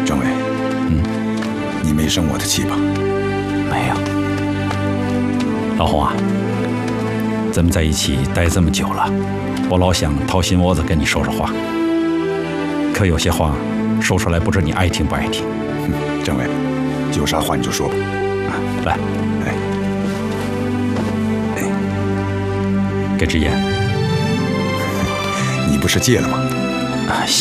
政委，你没生我的气吧？ 没有。老洪啊，咱们在一起待这么久了，我老想掏心窝子跟你说说话，可有些话说出来不知你爱听不爱听。 政委，有啥话你就说吧。 来，给支烟。 你不是戒了吗？